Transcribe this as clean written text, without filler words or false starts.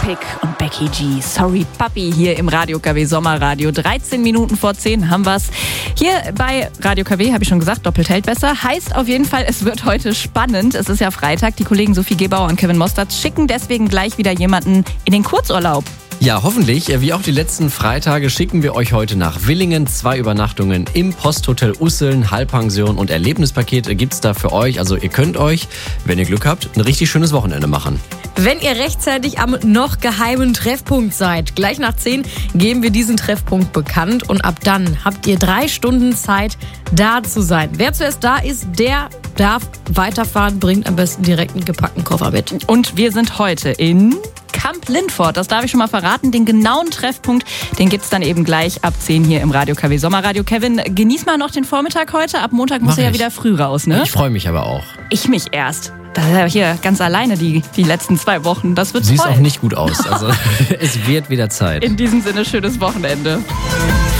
Topic und Becky G. Sorry Papi hier im Radio KW Sommerradio. 13 Minuten vor 10 haben wir's. Hier bei Radio KW, habe ich schon gesagt, doppelt hält besser. Heißt auf jeden Fall, es wird heute spannend. Es ist ja Freitag. Die Kollegen Sophie Gebauer und Kevin Mostert schicken deswegen gleich wieder jemanden in den Kurzurlaub. Ja, hoffentlich. Wie auch die letzten Freitage schicken wir euch heute nach Villingen. 2 Übernachtungen im Posthotel Usseln, Halbpension und Erlebnispaket gibt's da für euch. Also ihr könnt euch, wenn ihr Glück habt, ein richtig schönes Wochenende machen. Wenn ihr rechtzeitig am noch geheimen Treffpunkt seid, gleich nach 10 geben wir diesen Treffpunkt bekannt und ab dann habt ihr 3 Stunden Zeit, da zu sein. Wer zuerst da ist, der darf weiterfahren, bringt am besten direkt einen gepackten Koffer mit. Und wir sind heute in Camp Lindfort. Das darf ich schon mal verraten. Den genauen Treffpunkt, den gibt's dann eben gleich ab 10 hier im Radio KW Sommerradio. Kevin, genieß mal noch den Vormittag heute. Ab Montag musst du ja wieder früh raus, ne? Ich freue mich aber auch. Ich mich erst. Das ist ja hier ganz alleine die letzten 2 Wochen. Das wird Siehst toll. auch nicht gut aus. Also es wird wieder Zeit. In diesem Sinne, schönes Wochenende.